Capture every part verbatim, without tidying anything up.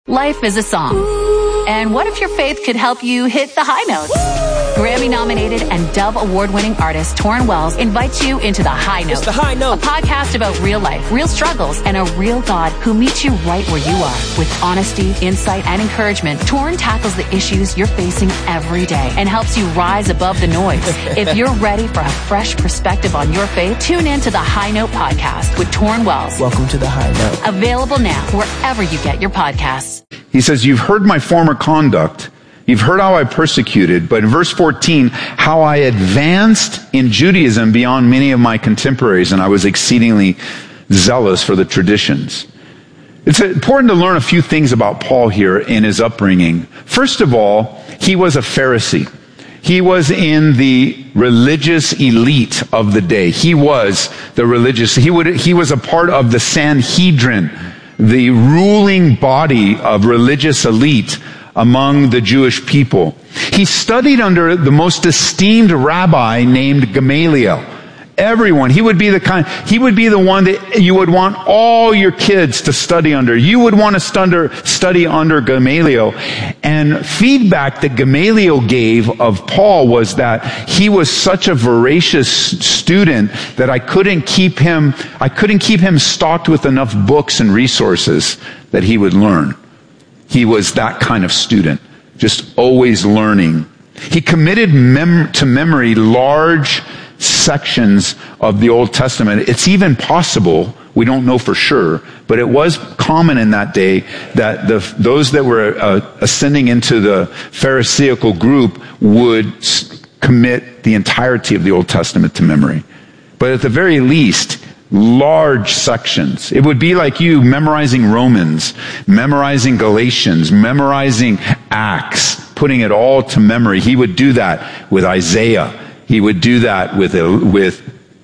Life is a song. And what if your faith could help you hit the high notes? Grammy-nominated and Dove Award-winning artist Torrin Wells invites you into The High Note. It's The High Note. A podcast about real life, real struggles, and a real God who meets you right where you are. With honesty, insight, and encouragement, Torrin tackles the issues you're facing every day and helps you rise above the noise. If you're ready for a fresh perspective on your faith, tune in to The High Note podcast with Torrin Wells. Welcome to The High Note. Available now wherever you get your podcasts. He says, you've heard my former conduct. You've heard how I persecuted, but in verse fourteen, how I advanced in Judaism beyond many of my contemporaries, and I was exceedingly zealous for the traditions. It's important to learn a few things about Paul here in his upbringing. First of all, he was a Pharisee. He was in the religious elite of the day. He was the religious, he would, he was a part of the Sanhedrin, the ruling body of religious elite among the Jewish people. He studied under the most esteemed rabbi named Gamaliel. Everyone, he would be the kind, he would be the one that you would want all your kids to study under. You would want to study, study under Gamaliel. And feedback that Gamaliel gave of Paul was that he was such a voracious student that I couldn't keep him, I couldn't keep him stocked with enough books and resources that he would learn. He was that kind of student, just always learning. He committed mem- to memory large sections of the Old Testament. It's even possible, we don't know for sure, but it was common in that day that the, those that were uh, ascending into the Pharisaical group would s- commit the entirety of the Old Testament to memory. But at the very least, large sections. It would be like you memorizing Romans, memorizing Galatians, memorizing Acts, putting it all to memory. He would do that with Isaiah. He would do that with, with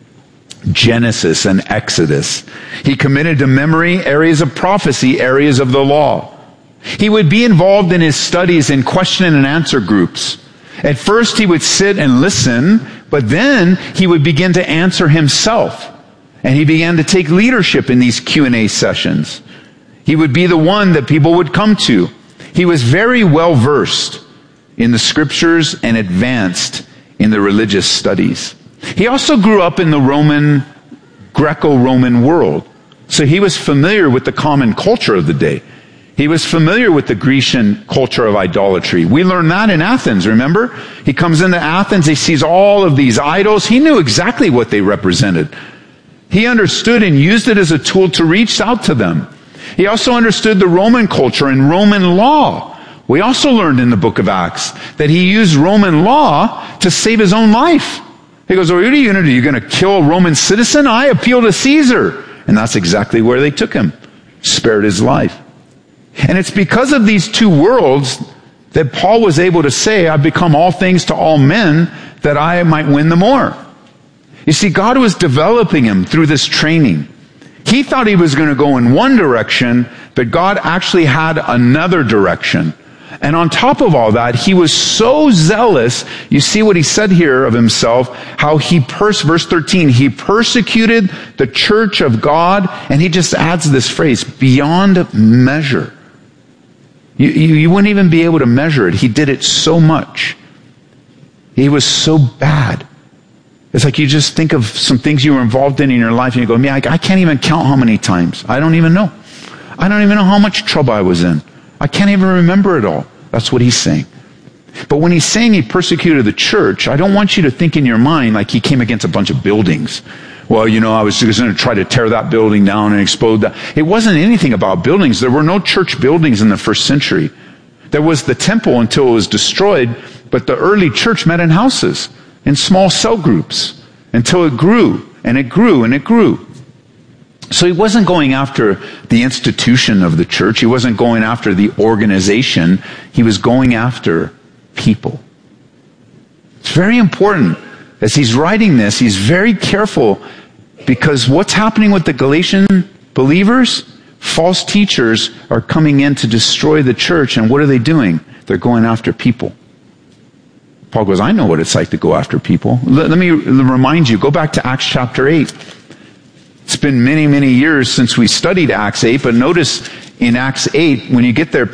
Genesis and Exodus. He committed to memory areas of prophecy, areas of the law. He would be involved in his studies in question and answer groups. At first he would sit and listen, but then he would begin to answer himself. And he began to take leadership in these Q and A sessions. He would be the one that people would come to. He was very well versed in the scriptures and advanced in the religious studies. He also grew up in the Roman, Greco-Roman world. So he was familiar with the common culture of the day. He was familiar with the Grecian culture of idolatry. We learned that in Athens, remember? He comes into Athens, he sees all of these idols. He knew exactly what they represented. He understood and used it as a tool to reach out to them. He also understood the Roman culture and Roman law. We also learned in the book of Acts that he used Roman law to save his own life. He goes, well, what are you going to do? You're going to kill a Roman citizen? I appeal to Caesar. And that's exactly where they took him. Spared his life. And it's because of these two worlds that Paul was able to say, I've become all things to all men that I might win the more. You see, God was developing him through this training. He thought he was going to go in one direction, but God actually had another direction. And on top of all that, he was so zealous. You see what he said here of himself, how he, pers- verse thirteen, he persecuted the church of God, and he just adds this phrase, beyond measure. You, you, you wouldn't even be able to measure it. He did it so much. He was so bad. It's like you just think of some things you were involved in in your life and you go, man, I, I can't even count how many times. I don't even know. I don't even know how much trouble I was in. I can't even remember it all. That's what he's saying. But when he's saying he persecuted the church, I don't want you to think in your mind like he came against a bunch of buildings. Well, you know, I was just going to try to tear that building down and explode that. It wasn't anything about buildings. There were no church buildings in the first century. There was the temple until it was destroyed, but the early church met in houses, in small cell groups, until it grew, and it grew, and it grew. So he wasn't going after the institution of the church. He wasn't going after the organization. He was going after people. It's very important. As he's writing this, he's very careful because what's happening with the Galatian believers? False teachers are coming in to destroy the church, and what are they doing? They're going after people. Paul goes, I know what it's like to go after people. Let, let me remind you, go back to Acts chapter eight. It's been many, many years since we studied Acts eight, but notice in Acts eight, when you get there,